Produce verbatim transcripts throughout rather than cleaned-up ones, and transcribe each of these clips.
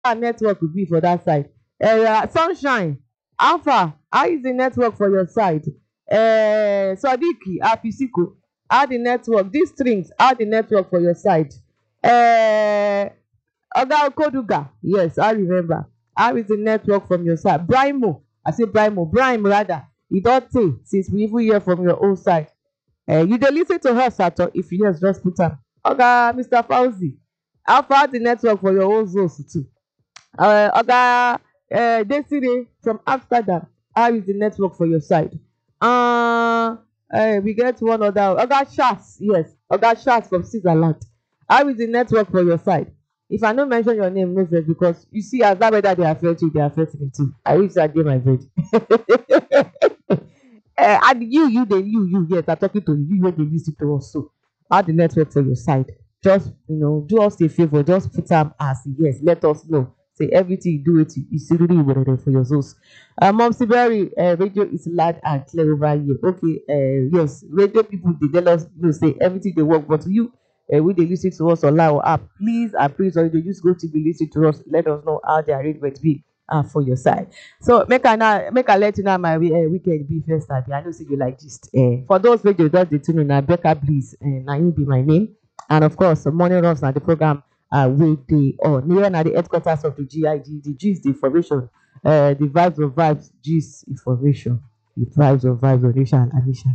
our network will be for that side? Uh, Sunshine, Alpha, how is the network for your side? Uh, Sadiki, Afisiko, how the network? These strings, how the network for your side? Uh, Oga Okoduga, yes, I remember. How is the network from your side? Brimo, I say Brimo, Brime rather. E don tey since we even hear from your own side. Uh, you dey lis ten to us at all? If yes, just put am. Oga Mister Fauzi, how far the network for your own zones too? Uh, Oga uh, Desire from Amsterdam, how is the network for your side? Uh, uh, we get one other. Oga Shas, yes. Oga Shas from Switzerland. How is the network for your side? If I no mention your name, no vex because you see as that weather dey affect you, dey affect me too. I wish I dey my bed. uh, and you, you, dey you, you, yes, I'm talking to you. You wey dey lis ten to us so. How the network for your side? Just you know, do us a favor. Just put am as yes. Let us know. Say everything you do it, you see really well for your souls. Uh, Mom Siberi, uh, radio is loud and clear over here. Okay, uh, yes, radio people they tell us you know, say everything they work, but you, uh, we they listen to us online or app. Please and please, or you just go to be listen to us. Let us know how the arrangement be uh, for your side. So make I now make I let you know my uh, weekend be first time. I know say you like this. Uh, for those videos that they tune in, now Becca Bliss, and uh, now be my name, and of course, morning runs now the program. Uh, wey dey on near na the headquarters of the G I G. The G is the information, uh, the vibes of vibes, G is information, the vibes of vibes of nation and nation.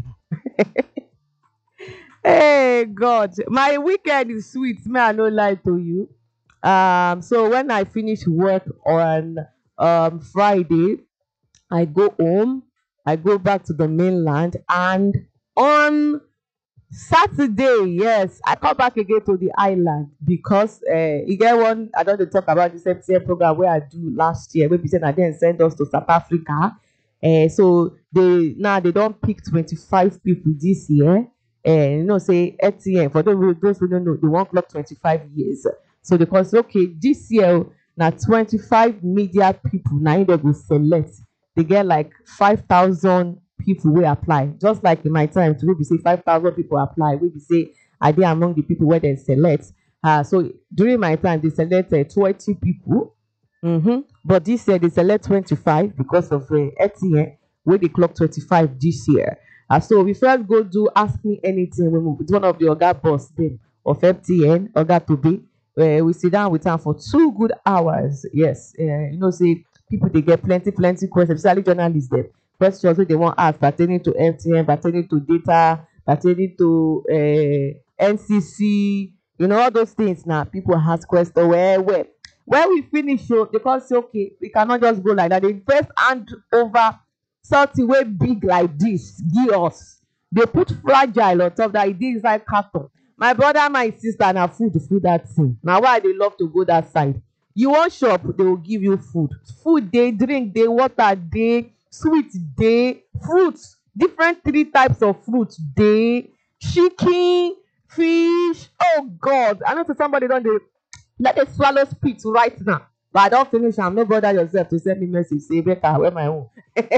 Hey God, my weekend is sweet. May I no lie to you. Um, so when I finish work on um Friday, I go home, I go back to the mainland, and on Saturday, yes, I come back again to the island because uh, you get one. I don't talk about this M T N program where I do last year. Where people said I send us to South Africa. Uh, so they now they don't pick twenty-five people this year. And uh, you know, say M T N for those who those who don't know, they want clock twenty-five years. So they say okay, this year now twenty-five media people now they go select. They get like five thousand people will apply. Just like in my time, to we say five thousand people apply. We be say are they among the people where they select. Uh, so during my time, they select uh, twenty people. Mm-hmm. But this year they select twenty-five because of uh, F T N where they clock twenty-five this year. Uh, so we first go do Ask Me Anything with one of the Oga boss them of F T N, Oga Tobe. Uh, we sit down with them for two good hours. Yes, uh, you know, say people they get plenty, plenty questions, especially journalists them. Questions they want ask pertaining to M T N, pertaining to data, pertaining to uh, N C C, you know, all those things now. People ask questions where, where. When we finish, so they can say, okay, we cannot just go like that. They first hand over something way big like this, give us. They put fragile on top that it is like carton. My brother, my sister, na food, food that thing. Now why they love to go that side? You want shop, they will give you food. Food, they drink, they water, they sweet, they fruits, different three types of fruits, they chicken, fish. Oh God, I know to somebody don't they let it swallow spit right now. But I don't finish. I'm no bother yourself to send me message. Say, Becca, where my own?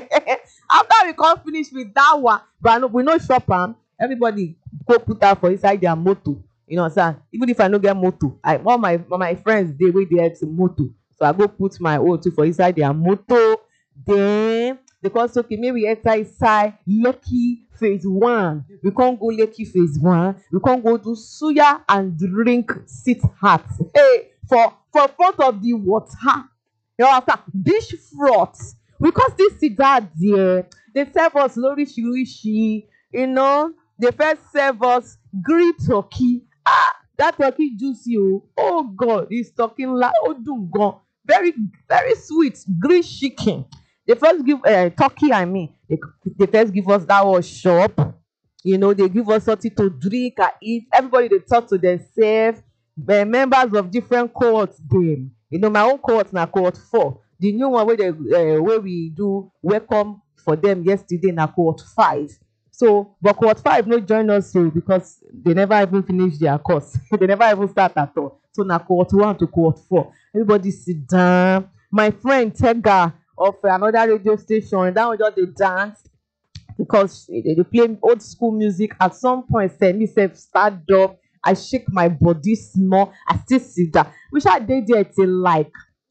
After we come finish with that one, but no, we no shop am. Everybody go put that for inside their motor. You know what I'm saying? Even if I no get motor, I all my my friends they wey dey help motor. So I go put my own too for inside their motor. Then because okay, maybe we enter inside Lekki phase one. We can't go Lekki phase one. We can't go do suya and drink sit hat. Hey, for for front of the water. You know after dish froth. Because this cigar there, they serve us lorishirishi. You know, they first serve us green turkey. Ah, that turkey juicy. Oh, oh God, it's talking like oh dungon. Very, very sweet green chicken. They first give uh, turkey, I mean, they, they first give us that was shop. You know, they give us something to drink and eat. Everybody they talk to themselves. Uh, members of different cohorts game. You know, my own cohort na cohort four. The new one where they uh, where we do welcome for them yesterday na cohort five. So, but cohort five no join us so because they never even finish their course. They never even start at all. So na cohort one to cohort four. Everybody sit down. My friend Tega of another radio station, that one just dey dance because they, they play old school music. At some point, say me self start up. I shake my body small. I still sit down. We shall dey there till like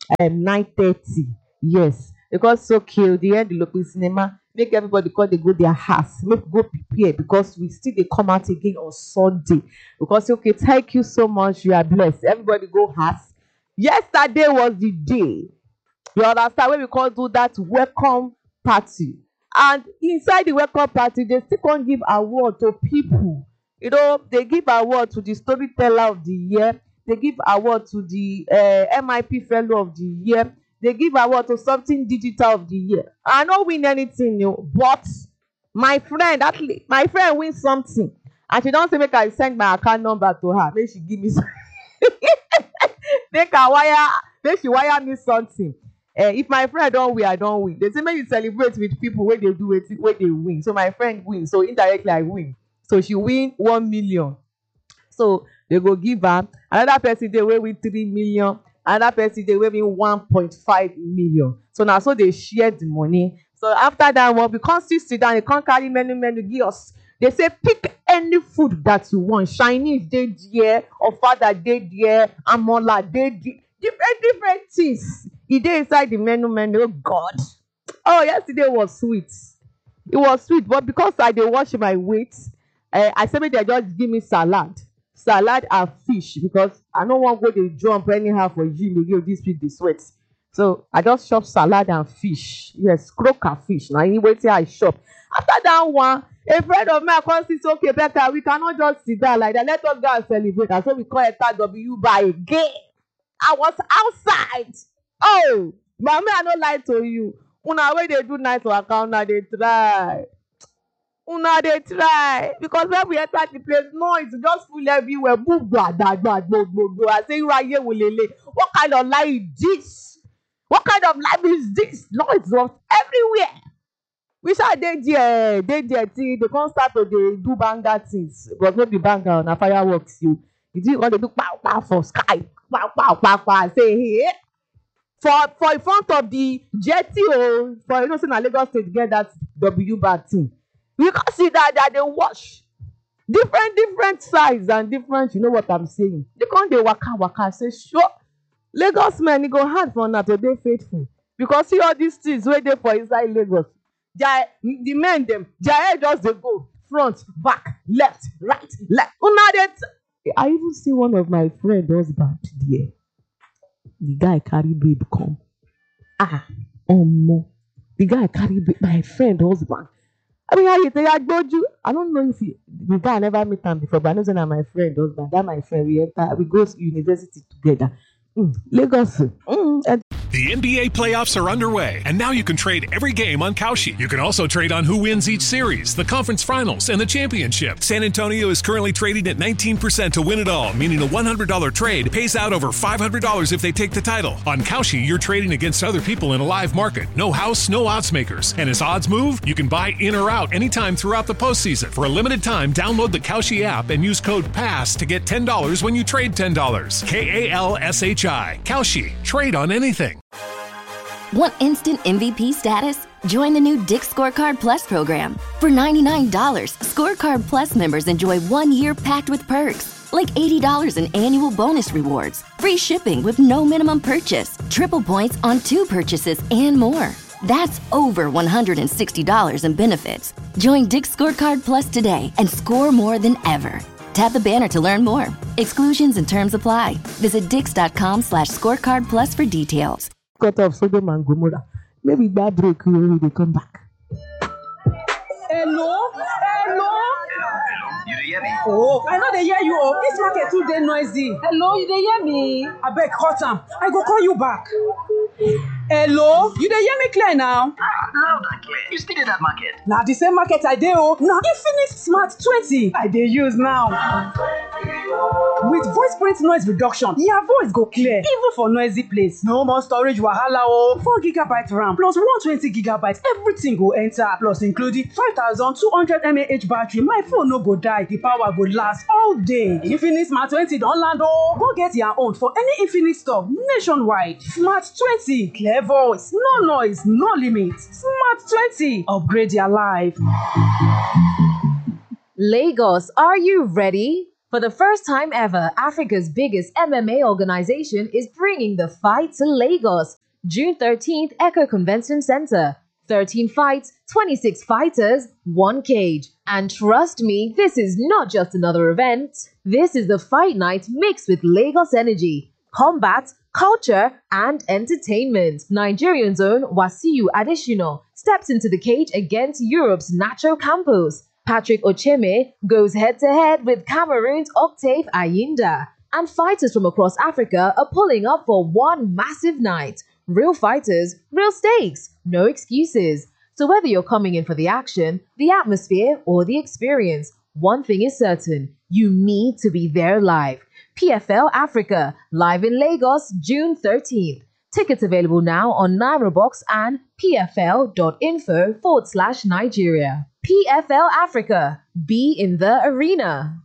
um nine thirty. Yes, because so kill the end the local cinema, make everybody come dey go their house, make we go prepare because we still dey come out again on Sunday. Because okay, thank you so much, you are blessed. Everybody go house. Yesterday was the day, you understand, when we come do that welcome party, and inside the welcome party they still come give award to people. You know, they give award to the storyteller of the year, they give award to the uh, M I P fellow of the year, they give award to something digital of the year. I no win anything, you know, but my friend, at least my friend win something, and she don say make I send my account number to her, make she give me some make her wire, make she wire me something. Uh, if my friend don win, I don win. They say make you celebrate with people wey dey do wetin wey dey win. So my friend win, so indirectly I win. So she win one million. So they go give her. Another person dey wey win three million. Another person dey wey win one point five million. So na so they share the money. So after that one, we come still sit down, they come carry menu menu give us. They say pick any food that you want. Chinese dey there, ofada dey there, amola dey there, different different things. E dey inside the menu menu. Oh God! Oh, yesterday was sweet. It was sweet, but because I dey watch my weight, uh, I say make they just give me salad, salad and fish, because I no wan go dey jump anyhow for gym again this week dey sweat. So I just chop salad and fish. Yes, croaker fish. Na him wetin I chop. After that one, a friend of mine come see say, okay, better we cannot just sit down like that. Let us go and celebrate. And so we call enter W by again. I was outside. Oh, but me I no lie to you. Una wey dey do night waka, una dey try. Una dey try. Because when we enter the place, noise just full everywhere. Boom, blah, blah, blah, blah, blah, blah. I say, Uraye Wolele. What kind of life is this? What kind of life is this? Noise was everywhere. We shall dey there, dey there till they come start to dey do banger things. But no be banger, na fireworks you. You do want to do pow pow for sky, pow pow pow pow. Say hey, for for in front of the jetty, oh, for you know say na Lagos State get that W bar thing. You can see that that they wash different different size and different. You know what I'm saying? They come dey waka waka say sure. Lagos men, e go hard for una to dey faithful because see all these things wey dey for inside Lagos. Their, the men dem, their head just dey go front, back, left, right, left. Una dey. I even see one of my friend husband there. The guy carry babe come. Ah, omo. The guy carry babe, my friend husband. I mean, how you say I go you? I don't know if he, the guy I never met him before, but I know say na my friend husband. That my friend, we enter, we go to university together. Mm, Lagos. Mm, and the N B A playoffs are underway, and now you can trade every game on Kalshi. You can also trade on who wins each series, the conference finals, and the championship. San Antonio is currently trading at nineteen percent to win it all, meaning a one hundred dollars trade pays out over five hundred dollars if they take the title. On Kalshi, you're trading against other people in a live market. No house, no odds makers. And as odds move, you can buy in or out anytime throughout the postseason. For a limited time, download the Kalshi app and use code PASS to get ten dollars when you trade ten dollars. K A L S H I. Kalshi. Trade on anything. Want instant M V P status? Join the new Dick's Scorecard Plus program. For ninety-nine dollars, Scorecard Plus members enjoy one year packed with perks, like eighty dollars in annual bonus rewards, free shipping with no minimum purchase, triple points on two purchases, and more. That's over one hundred sixty dollars in benefits. Join Dick's Scorecard Plus today and score more than ever. Tap the banner to learn more. Exclusions and terms apply. Visit dix.com slash scorecard plus for details. Cut off Sodom and Gomorrah. Maybe that break when they come back. Hello? Hello? You dey hear me? Oh, I know they hear you. Oh, this market too dey noisy. Hello, you dey hear me? Abeg, cut am. I go call you back. Hello? You dey hear me clear now? Ah, loud and clear. You still dey that market? Na the same market I dey oh. Na Infinix Smart twenty I dey use now. With voice print noise reduction, your voice go clear even for noisy place. No more storage wahala oh. four gigabyte RAM plus one hundred twenty gigabyte. Everything go enter. Plus including five thousand two hundred milliamp hour battery. My phone no go die. The power go last all day. Infinix Smart twenty don land oh. Go get your own for any Infinix store nationwide. Smart twenty, clear voice, no noise, no limit. Smart twenty, upgrade your life. Lagos, are you ready? For the first time ever, Africa's biggest M M A organization is bringing the fight to Lagos. June thirteenth, Echo Convention Center. thirteen fights, twenty-six fighters, one cage. And trust me, this is not just another event. This is the fight night mixed with Lagos energy, combat, culture, and entertainment. Nigerian's own Wasiu Adesina steps into the cage against Europe's Nacho Campos. Patrick Ocheme goes head-to-head with Cameroon's Octave Ayinda. And fighters from across Africa are pulling up for one massive night. Real fighters, real stakes, no excuses. So whether you're coming in for the action, the atmosphere, or the experience, one thing is certain, you need to be there live. P F L Africa, live in Lagos, June thirteenth. Tickets available now on NairoBox and pfl.info forward slash Nigeria. P F L Africa, be in the arena.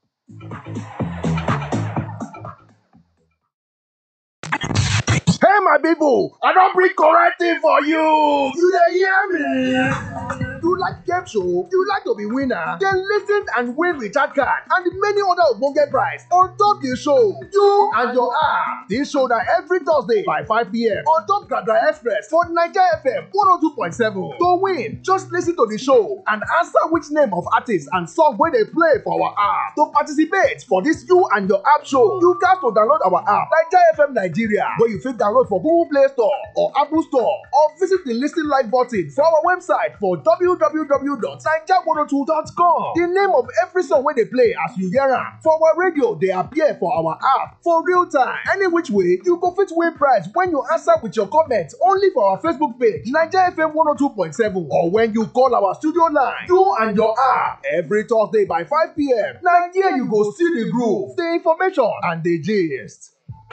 Hey, my people, I don't bring correct thing for you. You dey hear me? You like game show? You like to be winner? Then listen and win recharge card and many other ogbonge prize on top the show. You and your app. This show that every Thursday by five p.m. on top Gadra Express for Nigeria F M one oh two point seven. To win, just listen to the show and answer which name of artist and song where they play for our app. To participate for this You and Your App show, you got to download our app, Nigeria F M Nigeria, where you fit download for Google Play Store or Apple Store, or visit the Listen Live button for our website for w w w dot naija one oh two dot com. The name of every song where they play as you hear am for our radio, they appear for our app for real time. Any which way, you go fit win prize when you answer with your comments only for our Facebook page, Nigeria F M one oh two point seven, or when you call our studio line, You and Your App, every Thursday by five p.m. Now here you go see the groove, the information, and the gist.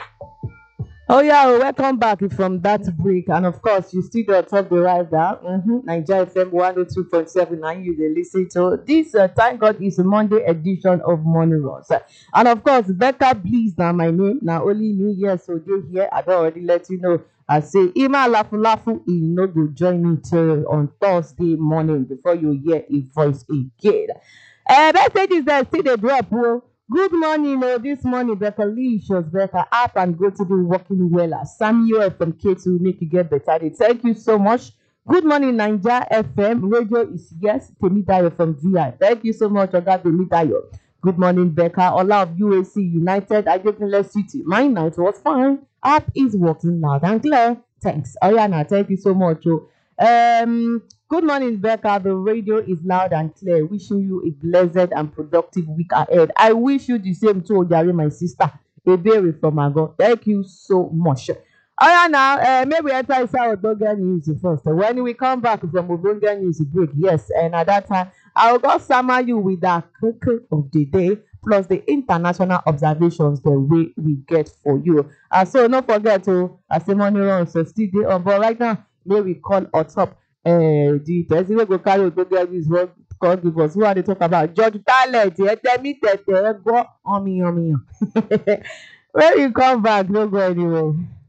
Oh yeah, well, welcome back from that break, and of course you still on top the rider. Mm-hmm. Nigeria F M one oh two point seven. Now you dey listen to this. Uh, thank God is a Monday edition of Morning Runs, uh, and of course Becca Bliss now my name. Now only me here, so they here. I don't already let you know. I say Ima Lafu Lafu, you know go join me till on Thursday morning before you hear a voice again. Uh, messages that still they drop. Well, good morning, oh, this morning, Becca Licious, Becca App and go to be working well. Samuel from K two make you get better. Thank you so much. Good morning, Nigeria F M. Radio is yes. Temidayo from V I. Thank you so much, Oga Temidayo. Good morning, Becca. Ola of U A C United, Adekunle City. My night was fine. App is working loud and clear. Thanks. Oyana, thank you so much. Oh. Um, good morning, Becca. The radio is loud and clear. Wishing you a blessed and productive week ahead. I wish you the same too, Ojari, my sister. A berry from Ago. Thank you so much. Oh yeah, now uh, maybe I try some Ogbonge news first. When we come back from Ogbonge news break, yes, and at that time I will go summon you with that cook of the day plus the international observations the way we get for you. Uh, so don't forget to uh, say money runs so still day on, but right now may we call on top uh, the person we go carry Ogbonge news one call give us. Who are they talk about? George Talent. Yeah, tell me that go on me on me. When you come back, don't go anywhere.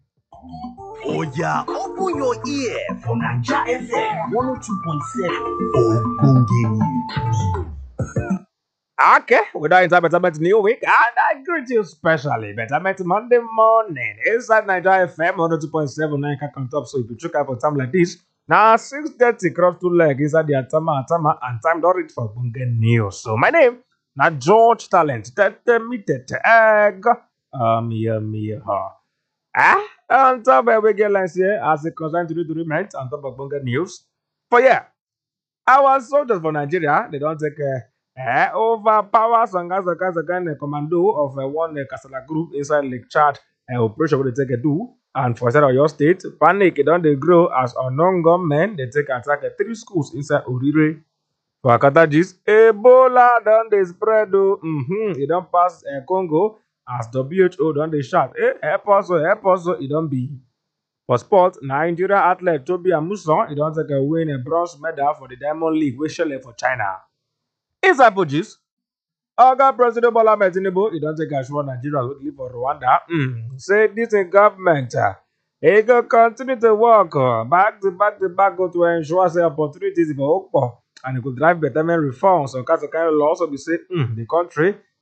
Oh yeah, open your ear for Nigeria F M one oh two point seven. Ogbonge News. Okay, we're now into Betterment New Week, and I greet you specially. Betterment Monday morning inside Nigeria F M one oh two point seven. Nine on top. So if you check out for time like this, now six thirty cross two leg inside the Atama Atama, and time don't read for Ogbonge News. So my name now George Talent. Tete me tete egg. Um yeah me ha. Ah, on top of we get lines here as it concerns to the remain on top of Ogbonge News. For yeah, our soldiers for Nigeria, they don't take uh, uh, overpower some guys, the guys, the kind of commando of uh, one uh, Kasala group inside Lake Chad uh, operation where they take a do. And for inside your state, panic it don't they grow as unknown gunmen they take attack at three schools inside Orire. For Akatajis, Ebola don't they spread though. Mm-hmm. It don't pass uh, Congo. As W H O don't they shout, eh, help us, help us, it don't be. For sport, Nigeria athlete Toby Amuson, it don't take a win a bronze medal for the Diamond League, which shall for China. Inside Pojis, Oga President Bola Ahmed Tinubu, it don't take a sure Nigeria would leave for Rwanda. Mm. Say this in government, uh, it will continue to work uh, back to back to back to ensure say opportunities for Okpo, and it could drive betterment reforms. So, kind of law also be say, mm, the country.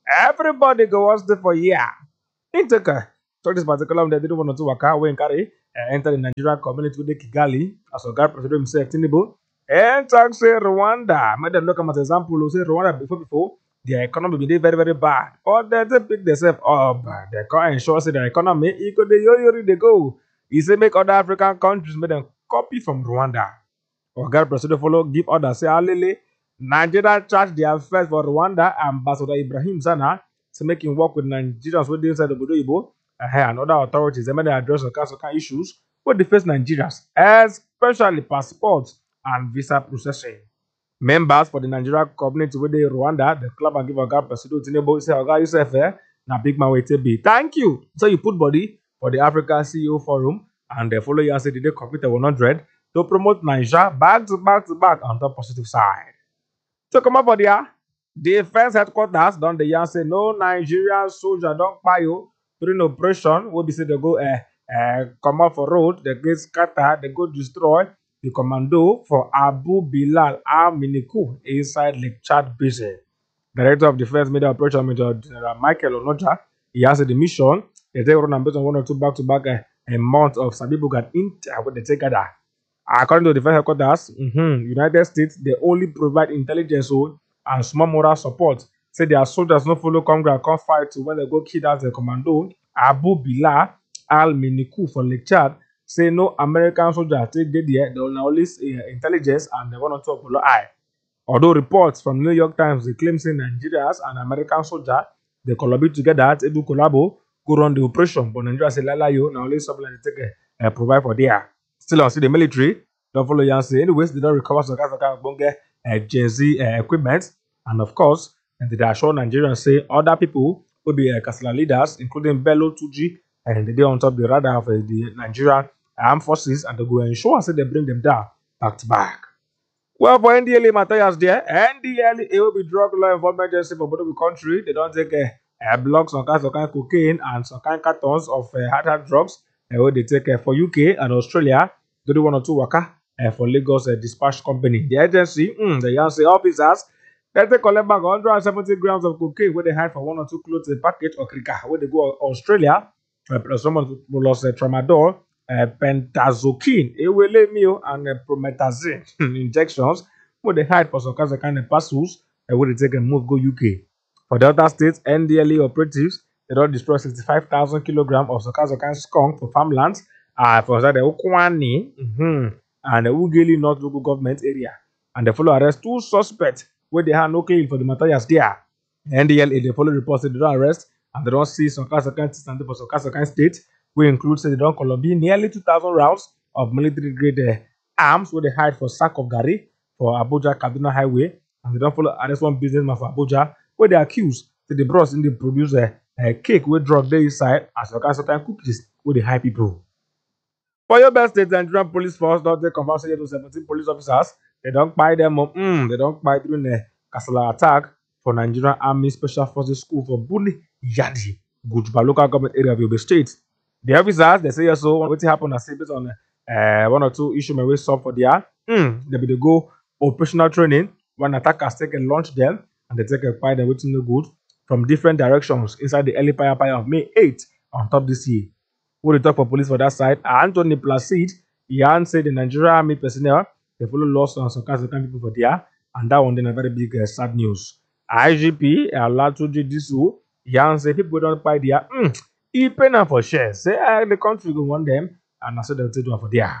Everybody go one stay for year. In Taka, so this particular one, they didn't want to waka when carry uh, enter the Nigerian community with the Kigali as a guy president himself Tinubu. And talk say Rwanda. Made them look at an example. Say Rwanda before before their economy be dey very very bad. Or they they pick themselves up. They can't ensure say their economy equal the yo yo they go. He say make other African countries make them copy from Rwanda. Or guy president follow give orders say Alele. Nigeria charge their affairs for Rwanda. Ambassador Ibrahim Zana to make him work with Nigerians with inside the Bodo and other authorities. They may address the kind of issues with the face Nigerians, especially passports and visa processing. Members for the Nigerian community with the Rwanda, the club and give a guy President Tinubu say, "Oga Yusuf, eh, na big man wait be. Thank you." So you put body for the Africa C E O Forum and the follow you and say they committed one hundred to promote Nigeria back to back to back on the positive side. So come up for there. The defense headquarters done the yarn say no Nigerian soldier don't buy you during operation. Will be say they go uh, uh, come out for road, they get scatter, they go destroy the commando for Abu Bilal al-Miniku inside Lake Chad Basin. Director of Defense Media Operation Major General Michael Onoja, he has said the mission they take run and based on one or two back to back a month of Sabibu and India with the together. According to the defense headquarters, mm-hmm, United States they only provide intelligence and small moral support. Say their soldiers no follow Congress come fight to when they go kill out the commando Abu Bilal al-Miniku for Lake Chad. Say no American soldier take there, they will only uh, intelligence and they want to talk below eye. Although reports from New York Times they claim say Nigerians and American soldier they collaborate together to able collabo go run the operation, but Nigeria say lala yo now only something they take uh, provide for there. Still on see the military don't follow you say anyways they don't recover some kind of bonge uh, Gen Z uh, equipment. And of course, and they assure Nigerians say other people will be uh, Kasala leaders, including Bello Tuji, and they on top the radar of uh, the Nigerian armed forces, and they go ensure say they bring them down back to back. Well, for N D L A Matthias there, N D L A will be drug law enforcement agency for both of the country. They don't take uh, uh, blocks, some kinds of kind of cocaine and some kind of cartons of uh, hard hard drugs. Uh, what they take uh, for U K and Australia. They do one or two waka uh, for Lagos uh, Dispatch Company. The agency, mm, the young say officers. Let's take collect back one hundred seventy grams of cocaine where they hide for one or two clothes a package or krika where they go to Australia uh, plus someone plus uh, tramadol, uh, pentazokine, ewele meal and uh, promethazine injections where they hide for some kinds of kind of parcels uh, where they take and move go U K. For Delta State, N D L A operatives they don't destroy sixty-five thousand kilograms of some kinds of kind of skunk for farmlands. Uh, for that the Okwani mm-hmm, and the Ugeli North local government area, and they follow arrest two suspects where they have no claim for the Matthias there. N D L A they follow reports they don't arrest and they don't see some kinds of kind stand for some kinds of kind state, which includes say they don't Colombia nearly two thousand rounds of military grade uh, arms where they hide for sack of Gary for Abuja Kaduna Highway, and they don't follow arrest one businessman for Abuja where they accuse that they brought in they produce a, a cake with drug there inside as some kinds of kind cookies where they hide people. For your best state, the Nigerian police force don't take compulsory to seventeen police officers. They don't buy them up. Mm, they don't buy during the Kasala attack for Nigerian Army Special Forces School for Buni Yadi, Gujba local government area of Yobe State. The officers, they say so, what happened as based on uh, one or two issues may we solve for there. Mm, they be they go operational training when attackers take and launch them and they take a fire them waiting no good from different directions inside the early fire fire of May eighth on top this year. Who they talk for police for that side? Anthony Placid, he said the Nigerian Army personnel they follow lost on some kinds of people for there, and that one then a very big uh, sad news. I G P Alatuji Disu, he said people don't buy there. Mm, he pay now for shares. Say uh, the country go want them, and I said they'll take one for there.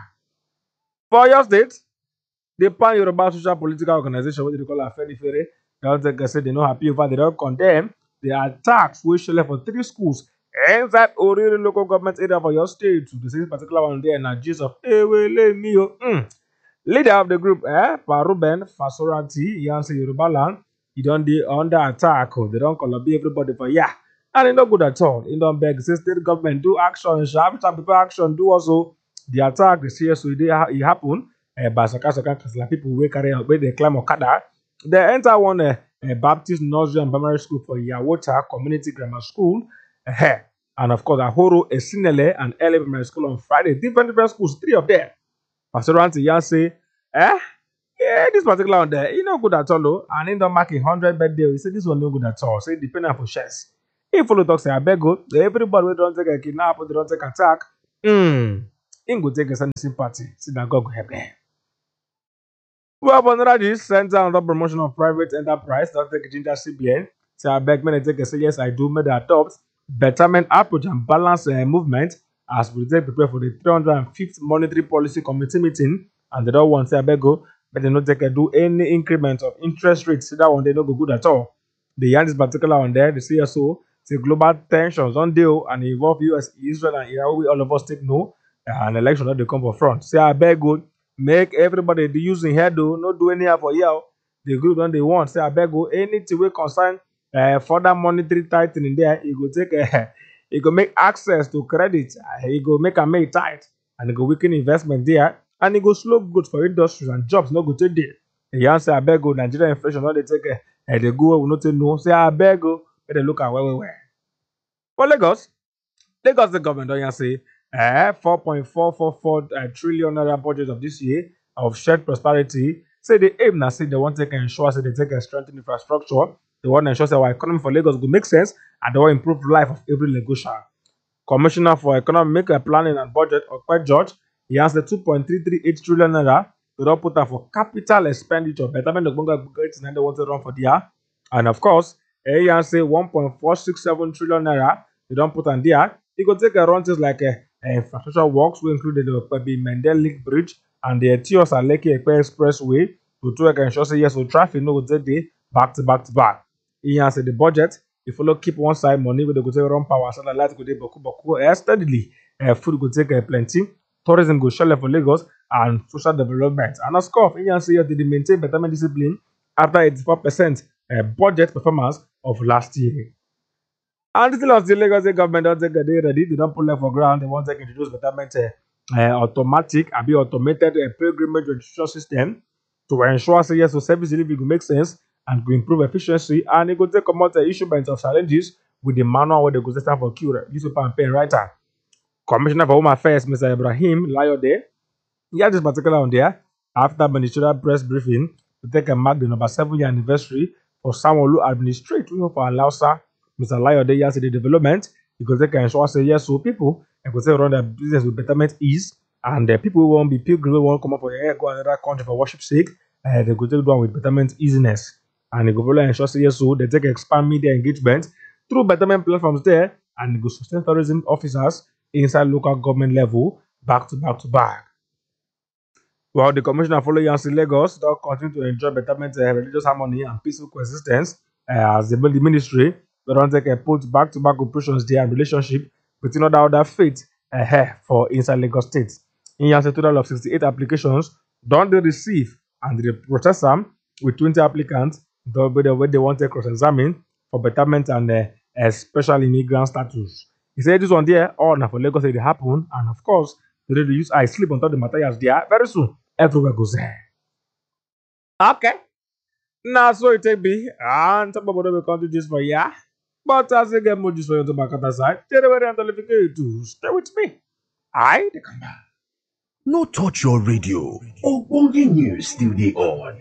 For your state, the Pan Yoruba social political organization, what they call Afeni Fere, they don't take say they not happy over they don't condemn the attacks which left for three schools inside Oriri local government area for your state. To this particular one there, and Jesus of Ewele Mio. Mm. Leader of the group, eh, Paruben Fasoranti, Yansi Yoruba land, he don't be under attack. They don't collaborate everybody for yeah. And it's not good at all. He don't beg the state government do action, sharp some people action, do also the attack, the C S O it happen. Uh, by some people who carry out where they climb Okada. They enter one uh, uh, Baptist Nursery and Primary School for Yawota Community Grammar School. Uh, and of course, Ahoro, Esinele, and Early Primary School on Friday. Different different schools, three of them. Pastor Ranti Yan say, eh, Yeah, this particular one there, you know good at all, though. And in the marking hundred birthday, he said this one no good at all. Say depending on shares. If follow talk say I beg go, everybody we don't take a kidnap or they don't take attack. Hmm. In go take a sympathy. Synagogue help them. Well, but another this center on the promotion of private enterprise, don't take a ginger C B N. Say I beg me take a say yes, I do made the adopt betterment approach and balance uh, movement as we take prepare for the three hundred fifth monetary policy committee meeting. And they don't want say I beg go, but they not take a do any increment of interest rates. So that one they don't go good at all. The yarn is particular on there, the C S O say global tensions on deal and involve U S, Israel, and Iran. We all of us take no uh, an election that they come for front. Say I beg go. Make everybody the using head though, not do anyhow for you. The group when they want. Say I beg go anything we concern uh, further monetary tightening there. You go take uh, you go make access to credit. Uh, you go make a make tight and you go weaken investment there and you go slow goods for industries and jobs. No go take there. You answer I beg go Nigeria inflation. Not they take uh, uh, they go will not take no. Say I beg go. But they look at where we were. For Lagos, Lagos the government don't you say. Uh, four point four four four uh, trillion naira budget of this year of shared prosperity. Say the aim now say they want to take ensure say they take a strengthen infrastructure. They want to ensure that our economy for Lagos will make sense and they want to improve the life of every Lagosian. Commissioner for Economic Planning and Budget, Okpe George, he has the two point three three eight trillion naira to don't put that for capital expenditure. Betterment of Bonga Great and they want to run for the year. And of course, he has say one point four six seven trillion naira. They don't put on there. He could take a run just like a infrastructure works will include the Okpebi Mendel Link Bridge and the Etios Aleki Ekpe Expressway to to ensure say yes, so traffic no go take day back to back to back. He has said the budget, if you look keep one side money with the go take run power, satellite go take boku boku uh, steadily. Uh, food go take uh, plenty, tourism go shell for Lagos and social development. And as score, he has said they maintain betterment discipline after eighty-four percent uh, budget performance of last year. And still of the Lagos government don't take a day ready, they don't pull left for ground, they want to introduce betterment uh, uh, automatic, a be automated uh, pilgrimage registration system to ensure say yes, so service delivery will make sense and will improve efficiency and it will take about the issuance of challenges with the manual where they go stand for cure, newspaper and pen writer. Commissioner for Home Affairs, Mister Ibrahim Layode, he had this particular on there after ministerial press briefing to take a mark the number seven year anniversary for Sanwo-Olu administrate for Alausa. Mister Layode has the development because they can ensure say yes, so people and go say run their business with betterment ease and the people who won't be pilgrims won't come up for your go another country for worship sake. Uh, they go take one with betterment easiness and they go follow ensure say yes, so they take expand media engagement through betterment platforms there and go sustain tourism officers inside local government level back to back to back. While the commissioner following Yancy Lagos don't continue to enjoy betterment uh, religious harmony and peaceful coexistence uh, as the ministry. They don't take a put back-to-back operations there and relationship between other other faiths uh, for inside Lagos State. In a total of sixty-eight applications, don't they receive and they process them with twenty applicants, the way they want to cross-examine for betterment and uh, uh, special immigrant status. He said this one there, all now for Lagos State happen, and of course, they really use I sleep on top of the materials there. Very soon, everywhere goes there. Okay. Now, so it take be, and some of them will come to this for ya. But as they get more just for you to back at the side, tell them where to stay with me. I they come back. No touch your radio. Ogbonge news still dey on.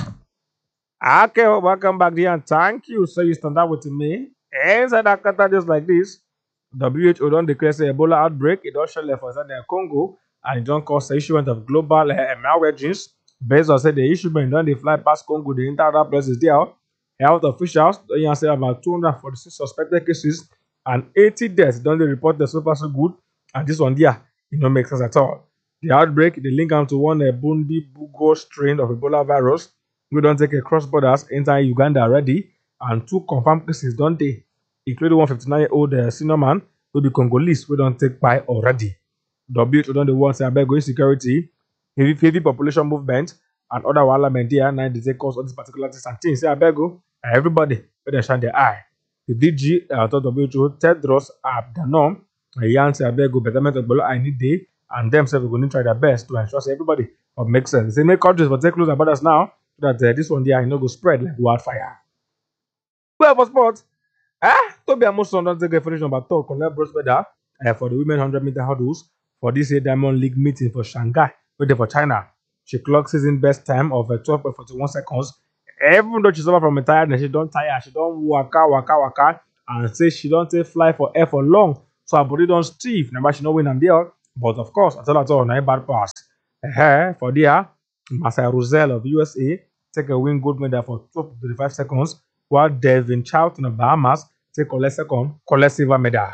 Okay, well, welcome back there and thank you. So you stand up with me. Inside Akata just like this. W H O don't declare say Ebola outbreak. It don't show left for the Congo and it don't cause the issuance of global uh, malware genes. Based on say the issue when don't they fly past Congo, the entire places there. Health officials don't say about two hundred forty-six suspected cases and eighty deaths. Don't they report the so far so good? And this one there, it don't make sense at all. The outbreak, they link them to one uh, Bundi Bugo strain of Ebola virus. We don't take a cross borders enter Uganda already, and two confirmed cases don't they, including one fifty-nine year old uh, senior man who be Congolese. We don't take by already. W H O don't the one say about insecurity, heavy heavy population movement, and other wahala media. Now they take cause of this particular things and things. Say I beg go. Everybody, let them shine their eye. The D G, uh, W H O, Tedros Adhanom, Yan say, I beg go betterment of Ebola, I need day, and themselves are going to try their best to ensure everybody what makes sense. They make countries but take close about us now, so that uh, this one there, you know, go spread like wildfire. Well, for sports, ah, Toby Amuson don't take a finish number two, collect bronze medal uh, for the women one hundred meter hurdles for this year Diamond League meeting for Shanghai, waiting for China. She clocked season best time of uh, twelve point four one seconds. Even though she suffer from a tiredness, she don't tire, she don't waka, waka, waka, and say she don't take fly for air for long. So her body don't stiff. Remember, she know win and there. But of course, I tell her all, not bad pass. Uh, for there, Marcel Ruzel of U S A take a win gold medal for twelve point three five seconds, while Devin Charlton of Bahamas take collect second, collect silver medal.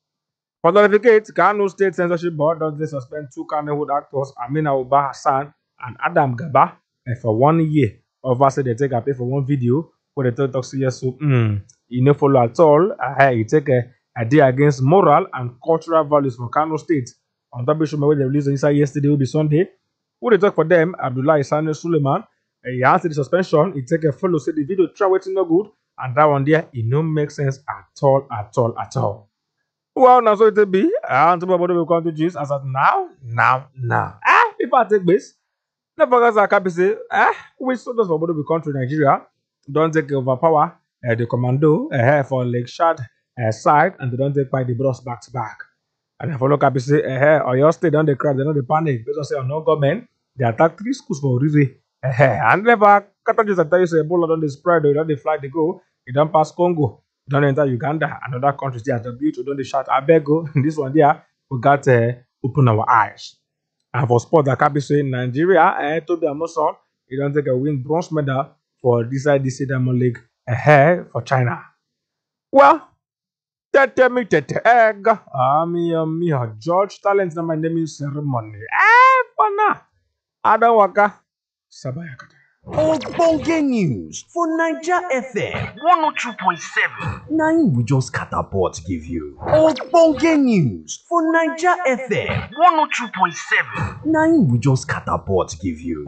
For certificate, Kano State Censorship Board does they suspend two Kannywood actors, Amina Uba Hassan and Adam Gaba, uh, for one year. Over say they take a pay for one video where they tell talk say yes, so mm, you no follow at all. Uh, you take a, a day against moral and cultural values for Kano State. On top of the show, they released inside yesterday will be Sunday. Who they talk for them, Abdullah Isane Suleiman. Uh, he answered the suspension. He take a follow, say the video try waiting no good, and that one there, it no make sense at all, at all, at all. Well, now so it will be. And somebody will come to Jesus as at now, now, now. Ah, if I take this, never guys are happy say, ah, which soldiers for Bodo country Nigeria don't take overpower uh, the commando uh, for Lake Shad uh, side, and they don't take by the bros back to back. And if I look happy say, eh, or your state don't they crash, they don't they panic. They just say, oh no government, they attack three schools for Uri. Eh, and never Catholics tell you say Ebola don't they spread, they don't they fly, they go, they don't pass Congo, they don't enter Uganda, and other countries there at the beach, we don't they shout, I beg go. This one there, we got to uh, open our eyes. And for sport, that can be saying Nigeria, eh, Toby Amoson, he don't take a win bronze medal for this side, this Diamond League, eh, for China. Well, Tete me tete egg. Ah, me, uh, me, uh, George Talent na my naming ceremony. Eh, pana. Ada waka. Sabayakata. Ogbonge news for Naija F M one oh two point seven. Na im we just catapult give you. Ogbonge news for Naija F M one oh two point seven. Na im we just catapult give you.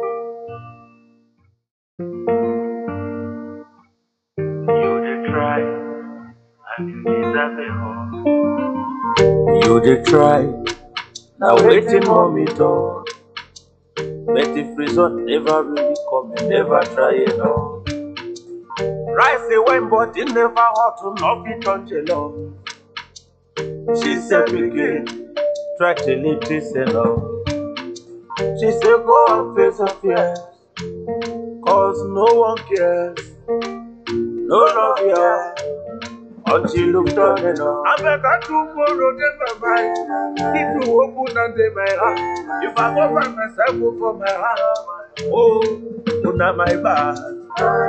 You dey try. You dey try, now waiting for me talk. But if result never really come, you never try it all. Rice say when but it never hot to love it until love. She said begin, try to live this alone. She said go and face her fears, cause no one cares, no love here. Until you turn it on. I better tomorrow take my mind. If you open and take my heart. If I go by myself, go for my heart. Oh, not my bad.